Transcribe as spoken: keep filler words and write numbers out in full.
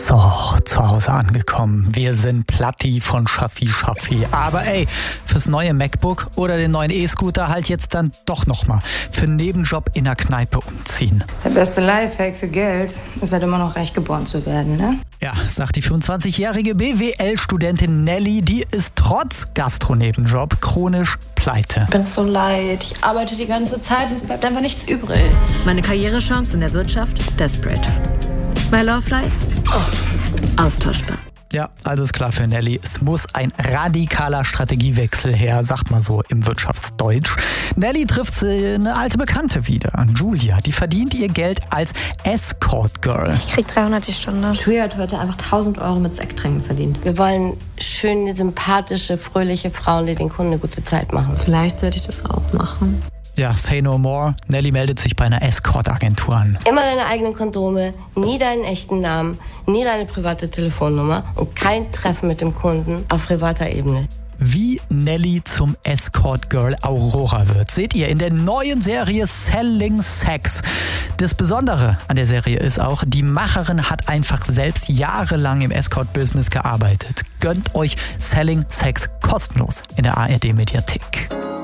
So, zu Hause angekommen. Wir sind Platti von Schaffi Schaffi. Aber ey, fürs neue MacBook oder den neuen E-Scooter halt jetzt dann doch nochmal für einen Nebenjob in der Kneipe umziehen. Der beste Lifehack für Geld ist halt immer noch reich geboren zu werden, ne? Ja, sagt die fünfundzwanzigjährige B W L-Studentin Nelly, die ist trotz Gastro-Nebenjob chronisch pleite. Ich bin so leid. Ich arbeite die ganze Zeit und es bleibt einfach nichts übrig. Meine Karrierechance in der Wirtschaft? Desperate. My Love Life? Oh. Austauschbar. Ja, also ist klar für Nelly, es muss ein radikaler Strategiewechsel her, sagt man so im Wirtschaftsdeutsch. Nelly trifft eine alte Bekannte wieder, Julia. Die verdient ihr Geld als Escort Girl. Ich krieg dreihundert die Stunde. Julia hat heute einfach tausend Euro mit Sekttrinken verdient. Wir wollen schöne, sympathische, fröhliche Frauen, die den Kunden eine gute Zeit machen. Vielleicht sollte ich das auch machen. Ja, say no more. Nelly meldet sich bei einer Escort-Agentur an. Immer deine eigenen Kondome, nie deinen echten Namen, nie deine private Telefonnummer und kein Treffen mit dem Kunden auf privater Ebene. Wie Nelly zum Escort-Girl Aurora wird, seht ihr in der neuen Serie Selling Sex. Das Besondere an der Serie ist auch, die Macherin hat einfach selbst jahrelang im Escort-Business gearbeitet. Gönnt euch Selling Sex kostenlos in der A R D-Mediathek.